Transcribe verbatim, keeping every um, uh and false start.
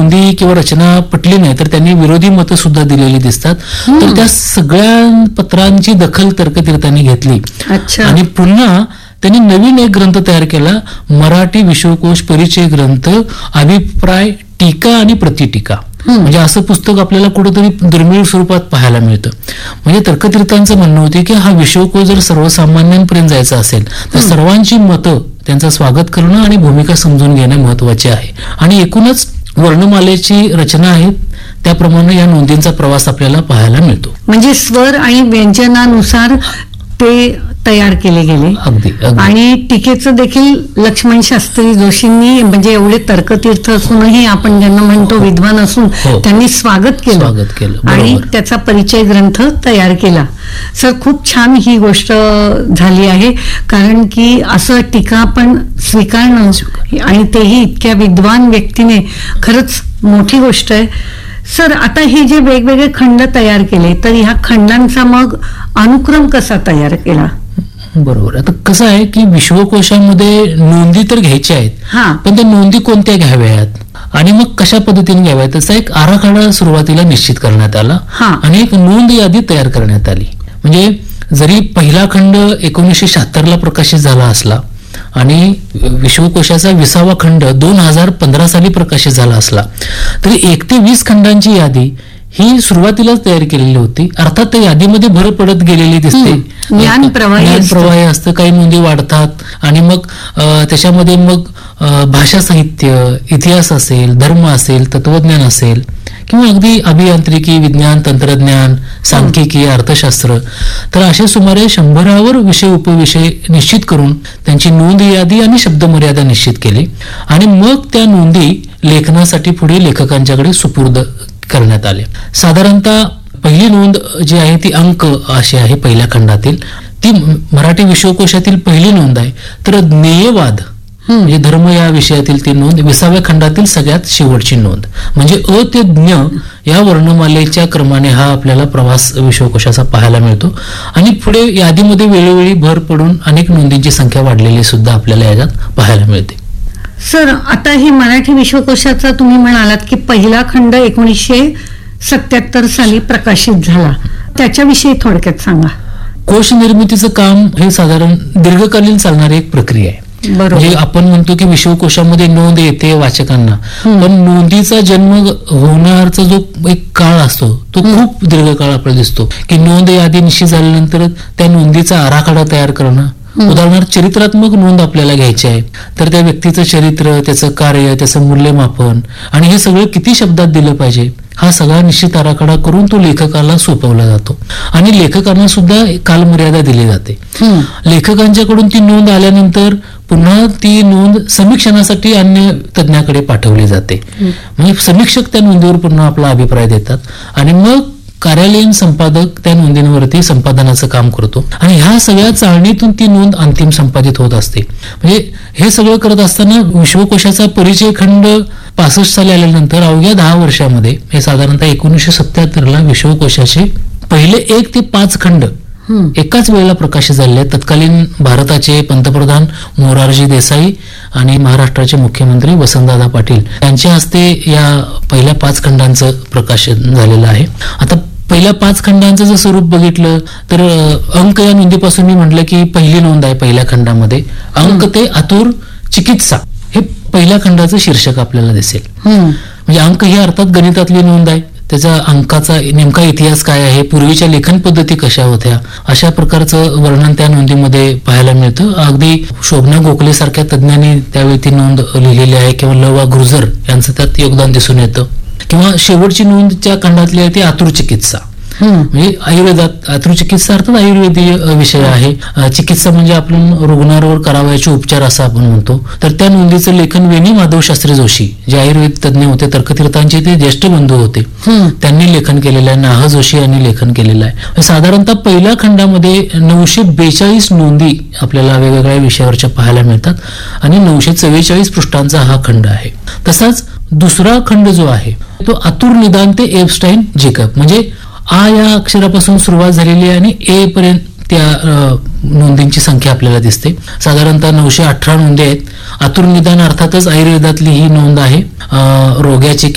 नोंदी किंवा रचना पटली नाही तर त्यांनी विरोधी मतं सुद्धा दिलेली दिसतात. तर त्या सगळ्या पत्रांची दखल तर्कतीर्थांनी घेतली आणि पुन्हा त्यांनी नवीन एक ग्रंथ तयार केला, मराठी विश्वकोश परिचय ग्रंथ, अभिप्राय, टीका आणि प्रतिटीका. म्हणजे असं पुस्तक आपल्याला कुठेतरी दुर्मिळ स्वरूपात पाहायला मिळतं. म्हणजे तर्कतीर्थांचं म्हणणं होते की हा विश्वकोश जर सर्वसामान्यांपर्यंत जायचा असेल तर सर्वांची मतं, त्यांचं स्वागत करणं आणि भूमिका समजून घेणं महत्वाचे आहे. आणि एकूणच वर्णमालेची रचना आहे त्याप्रमाणे या नोंदींचा प्रवास आपल्याला पाहायला मिळतो. म्हणजे स्वर आणि व्यंजनानुसार ते तयार केले गेले. अगदी. आणि टीकेचं देखील लक्ष्मण शास्त्री जोशींनी, म्हणजे एवढे तर्कतीर्थ असूनही आपण ज्यांना म्हणतो विद्वान असून त्यांनी स्वागत केलं स्वागत केलं आणि त्याचा परिचय ग्रंथ तयार केला. सर, खूप छान ही गोष्ट झाली आहे, कारण की असं टीका पण स्वीकारणं आणि तेही इतक्या विद्वान व्यक्तीने खरंच मोठी गोष्ट आहे. सर, आता हे जे वेगवेगळे खंड तयार केले तर ह्या खंडांचा मग अनुक्रम कसा तयार केला? बरोबर. आता कसं आहे की विश्वकोशामध्ये नोंदी तर घ्यायच्या आहेत, पण त्या नोंदी कोणत्या घ्याव्यात आणि मग कशा पद्धतीने घ्याव्यात त्याचा एक आराखडा सुरुवातीला निश्चित करण्यात आला आणि एक नोंद यादी तयार करण्यात आली. म्हणजे जरी पहिला खंड एकोणीसशे शहात्तर ला प्रकाशित झाला असला आणि विश्वकोशाचा विसावा खंड दोन हजार पंधरा साली प्रकाशित झाला असला तरी एक ते वीस खंडांची यादी ही सुरुवातीलाच तयार केलेली होती. अर्थात त्या यादीमध्ये भर पडत गेलेली दिसते, ज्ञान प्रवाही असतं, काही नोंदी वाढतात आणि मग त्याच्यामध्ये मग भाषा साहित्य, इतिहास असेल, धर्म असेल, तत्वज्ञान असेल किंवा अगदी अभियांत्रिकी, विज्ञान, तंत्रज्ञान, सांख्यिकी, अर्थशास्त्र, तर असे सुमारे शंभरावर विषय उपविषय निश्चित करून त्यांची नोंद यादी आणि शब्दमर्यादा निश्चित केली आणि मग त्या नोंदी लेखनासाठी पुढे लेखकांच्याकडे सुपूर्द करण्यात आले. साधारणतः पहिली नोंद जी आहे ती अंक अशी आहे पहिल्या खंडातील, ती मराठी विश्वकोशातील पहिली नोंद आहे. तर ज्ञेयवाद म्हणजे धर्म या विषयातील ती नोंद विसाव्या खंडातील सगळ्यात शेवटची नोंद. म्हणजे अ ते ज्ञ या वर्णमालेच्या क्रमाने हा आपल्याला प्रवास विश्वकोशाचा पाहायला मिळतो आणि पुढे यादीमध्ये वेळोवेळी भर पडून अनेक नोंदींची संख्या वाढलेली सुद्धा आपल्याला याच्यात पाहायला मिळते. सर, आता हे मराठी विश्वकोशाचा तुम्ही म्हणालात की पहिला खंड एकोणीसशे सत्याहत्तर साली प्रकाशित झाला, त्याच्याविषयी थोडक्यात सांगा. कोश निर्मितीचं काम हे साधारण दीर्घकालीन चालणारी एक प्रक्रिया आहे. म्हणजे आपण म्हणतो की विश्वकोशामध्ये नोंद येते वाचकांना, पण नोंदीचा जन्म होण्याचा जो एक काळ असतो तो खूप दीर्घ काळ आपल्याला दिसतो. की नोंद यादी निश्चित झाल्यानंतर त्या नोंदीचा आराखडा तयार करणं, उदाहरणार्थ चरित्रात्मक नोंद आपल्याला घ्यायची आहे तर त्या व्यक्तीचं चरित्र, त्याचं कार्य, त्याचं मूल्यमापन आणि हे सगळं किती शब्दात दिलं पाहिजे हा सगळा निश्चित आराखडा करून तो लेखकाला सोपवला जातो आणि लेखकांना सुद्धा कालमर्यादा दिली जाते. लेखकांच्याकडून ती नोंद आल्यानंतर पुन्हा ती नोंद समीक्षणासाठी अन्य तज्ञाकडे पाठवली जाते. म्हणजे समीक्षक त्या नोंदीवर पुन्हा आपला अभिप्राय देतात आणि मग कार्यालयीन संपादक त्या नोंदींवरती संपादनाचं काम करतो आणि ह्या सगळ्या चाळणीतून ती नोंद अंतिम संपादित होत असते. म्हणजे हे सगळं करत असताना विश्वकोशाचा परिचय खंड पासष्ट साली आल्यानंतर अवघ्या दहा वर्षामध्ये हे साधारणतः एकोणीसशे सत्याहत्तर ला विश्वकोशाचे पहिले एक ते पाच खंड एकाच वेळेला प्रकाशित झाले आहेत. तत्कालीन भारताचे पंतप्रधान मोरारजी देसाई आणि महाराष्ट्राचे मुख्यमंत्री वसंतदादा पाटील यांच्या हस्ते या पहिल्या पाच खंडांचं प्रकाशन झालेलं आहे. आता पहिल्या पाच खंडांचं जर स्वरूप बघितलं तर अंक या नोंदीपासून मी म्हटलं की पहिली नोंद आहे पहिल्या खंडामध्ये, अंक ते आतुर चिकित्सा हे पहिल्या खंडाचं शीर्षक आपल्याला दिसेल. म्हणजे अंक ही अर्थात गणितातली नोंद आहे, त्याचा अंकाचा नेमका इतिहास काय आहे, पूर्वीच्या लेखन पद्धती कशा होत्या, अशा प्रकारचं वर्णन त्या नोंदीमध्ये पाहायला मिळतं. अगदी शोभना गोखले सारख्या तज्ञांनी त्यावेळी ती नोंद लिहिलेली आहे किंवा ल वा गुर्जर यांचं त्यात योगदान दिसून येतं. किंवा शेवटची नोंदच्या खंडातली आहे ती आतुर चिकित्सा, म्हणजे आयुर्वेदात आतुर चिकित्सा अर्थात आयुर्वेदीय विषय आहे. चिकित्सा म्हणजे आपण रुग्णावर करावयाचे उपचार असं आपण म्हणतो. तर त्या नोंदीचं लेखन वेणी माधव शास्त्री जोशी जे आयुर्वेद तज्ञ होते, तर्कतीर्थांचे ते ज्येष्ठ बंधू होते, त्यांनी लेखन केलेलं आहे. नाह जोशी यांनी लेखन केलेलं आहे. साधारणतः पहिल्या खंडामध्ये नऊशे बेचाळीस नोंदी आपल्याला वेगवेगळ्या विषयावरच्या पाहायला मिळतात आणि नऊशे चव्वेचाळीस पृष्ठांचा हा खंड आहे. तसाच दुसरा खंड जो आहे तो आतुर निदान ते एपस्टाईन जेकब, म्हणजे आ या अक्षरापासून सुरुवात झालेली आहे आणि ए पर्यंत त्या नोंदींची संख्या आपल्याला दिसते. साधारणतः नऊशे अठरा नोंदी आहेत. आतुर निदान अर्थातच आयुर्वेदातली ही नोंद आहे. रोग्याचे